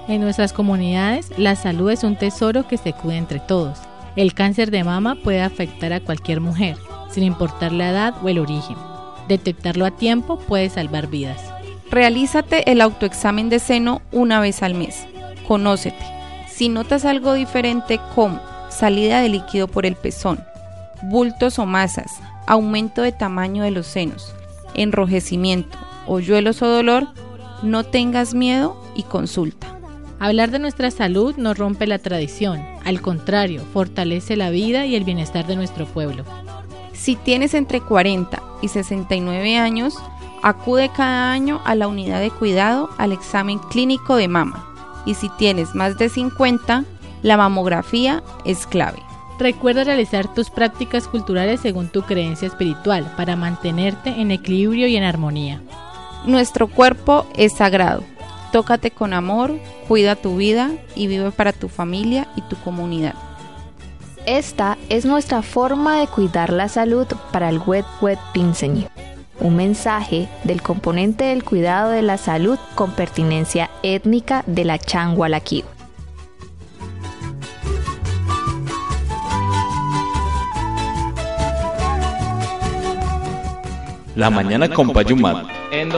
En nuestras comunidades, la salud es un tesoro que se cuida entre todos. El cáncer de mama puede afectar a cualquier mujer, sin importar la edad o el origen. Detectarlo a tiempo puede salvar vidas. Realízate el autoexamen de seno una vez al mes. Conócete. Si notas algo diferente como salida de líquido por el pezón, bultos o masas, aumento de tamaño de los senos, enrojecimiento, hoyuelos o dolor, no tengas miedo y consulta. Hablar de nuestra salud no rompe la tradición, al contrario, fortalece la vida y el bienestar de nuestro pueblo. Si tienes entre 40 y 69 años, acude cada año a la unidad de cuidado al examen clínico de mama. Y si tienes más de 50, la mamografía es clave. Recuerda realizar tus prácticas culturales según tu creencia espiritual para mantenerte en equilibrio y en armonía. Nuestro cuerpo es sagrado. Tócate con amor, cuida tu vida y vive para tu familia y tu comunidad. Esta es nuestra forma de cuidar la salud para el Wet Pinseñi. Un mensaje del componente del cuidado de la salud con pertinencia étnica de la Changualaquío. La mañana con Payumat.